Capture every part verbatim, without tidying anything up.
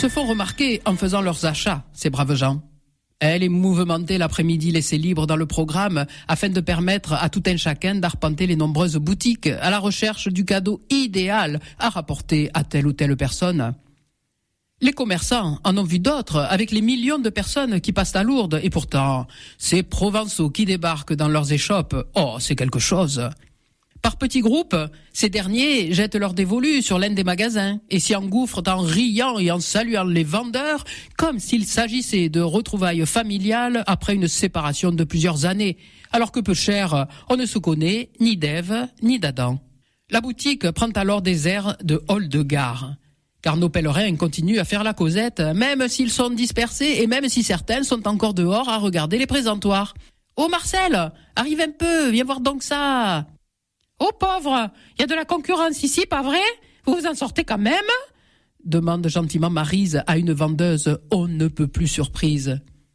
se font remarquer en faisant leurs achats, ces braves gens. Elle est mouvementée l'après-midi laissée libre dans le programme afin de permettre à tout un chacun d'arpenter les nombreuses boutiques à la recherche du cadeau idéal à rapporter à telle ou telle personne. Les commerçants en ont vu d'autres avec les millions de personnes qui passent à Lourdes et pourtant, ces Provençaux qui débarquent dans leurs échoppes, oh, c'est quelque chose. Par petits groupes, ces derniers jettent leur dévolu sur l'un des magasins et s'y engouffrent en riant et en saluant les vendeurs comme s'il s'agissait de retrouvailles familiales après une séparation de plusieurs années, alors que peu cher, on ne se connaît ni d'Ève ni d'Adam. La boutique prend alors des airs de hall de gare, car nos pèlerins continuent à faire la causette, même s'ils sont dispersés et même si certains sont encore dehors à regarder les présentoirs. « Oh Marcel, arrive un peu, viens voir donc ça !»« Oh pauvre, il y a de la concurrence ici, pas vrai? Vous vous en sortez quand même ?» demande gentiment Maryse à une vendeuse on ne peut plus surprise.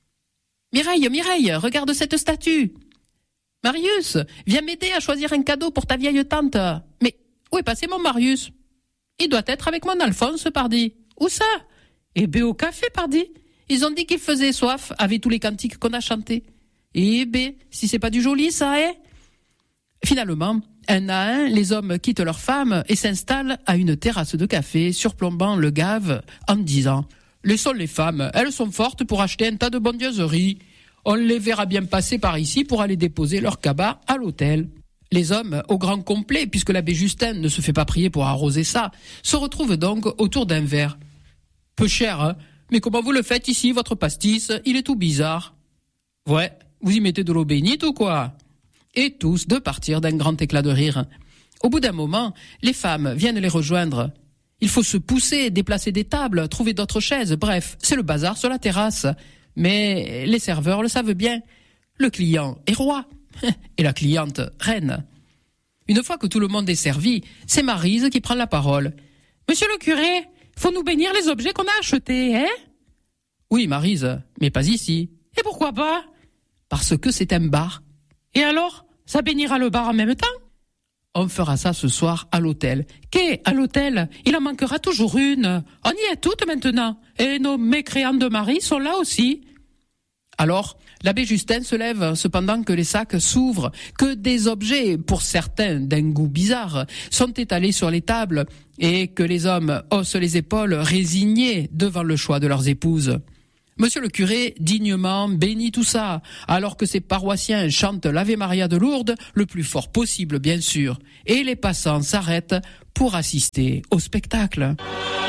« Mireille, Mireille, regarde cette statue !»« Marius, viens m'aider à choisir un cadeau pour ta vieille tante. »« Mais où est passé mon Marius ?»« Il doit être avec mon Alphonse, pardi. »« Où ça ?»« Eh ben au café, pardi. Ils ont dit qu'il faisait soif avec tous les cantiques qu'on a chantés. »« Eh ben, si c'est pas du joli ça, hein ?» Finalement, un à un, les hommes quittent leurs femmes et s'installent à une terrasse de café surplombant le gave en disant « Laissons les femmes, elles sont fortes pour acheter un tas de bondieuseries. On les verra bien passer par ici pour aller déposer leur cabas à l'hôtel. » Les hommes, au grand complet, puisque l'abbé Justin ne se fait pas prier pour arroser ça, se retrouvent donc autour d'un verre. « Peu cher, hein, mais comment vous le faites ici, votre pastis? Il est tout bizarre. »« Ouais, vous y mettez de l'eau bénite ou quoi ?» Et tous de partir d'un grand éclat de rire. Au bout d'un moment, les femmes viennent les rejoindre. Il faut se pousser, déplacer des tables, trouver d'autres chaises, bref, c'est le bazar sur la terrasse. Mais les serveurs le savent bien. Le client est roi et la cliente reine. Une fois que tout le monde est servi, c'est Maryse qui prend la parole. « Monsieur le curé, faut nous bénir les objets qu'on a achetés, hein ?»« Oui, Maryse, mais pas ici. »« Et pourquoi pas ?»« Parce que c'est un bar. »« Et alors ? Ça bénira le bar en même temps ? » On fera ça ce soir à l'hôtel. Qu'est à l'hôtel ? Il en manquera toujours une. On y est toutes maintenant. Et nos mécréants de mari sont là aussi. Alors, l'abbé Justin se lève cependant que les sacs s'ouvrent, que des objets, pour certains d'un goût bizarre, sont étalés sur les tables et que les hommes haussent les épaules résignés devant le choix de leurs épouses. Monsieur le curé, dignement, bénit tout ça, alors que ses paroissiens chantent l'Ave Maria de Lourdes, le plus fort possible bien sûr, et les passants s'arrêtent pour assister au spectacle.